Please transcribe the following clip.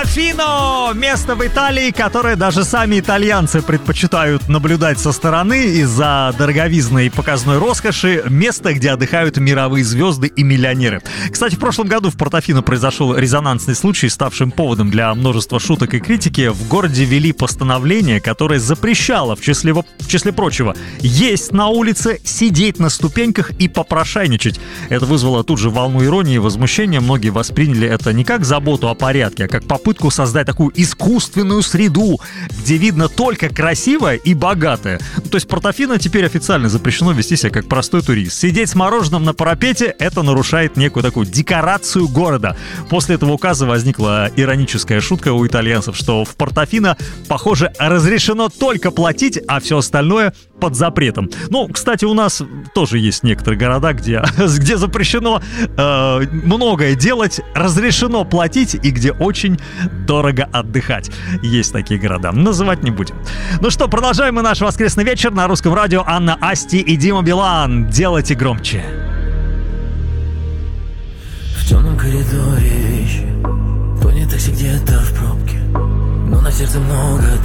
Портофино! Место в Италии, которое даже сами итальянцы предпочитают наблюдать со стороны из-за дороговизны и показной роскоши. Место, где отдыхают мировые звезды и миллионеры. Кстати, в прошлом году в Портофино произошел резонансный случай, ставшим поводом для множества шуток и критики. В городе ввели постановление, которое запрещало, в числе прочего, есть на улице, сидеть на ступеньках и попрошайничать. Это вызвало тут же волну иронии и возмущения. Многие восприняли это не как заботу о порядке, а как попытку создать такую искусственную среду, где видно только красивое и богатое. То есть в Портофино теперь официально запрещено вести себя как простой турист. Сидеть с мороженым на парапете — это нарушает некую такую декорацию города. После этого указа возникла ироническая шутка у итальянцев, что в Портофино, похоже, разрешено только платить, а все остальное под запретом. Ну, кстати, у нас тоже есть некоторые города, где запрещено многое делать, разрешено платить и где очень дорого отдыхать. Есть такие города. Называть не будем. Ну что, продолжаем мы наш воскресный вечер на Русском радио. Анна Асти и Дима Билан. Делайте громче. В темном коридоре вещи, тонет такси где-то в пробке, но на сердце много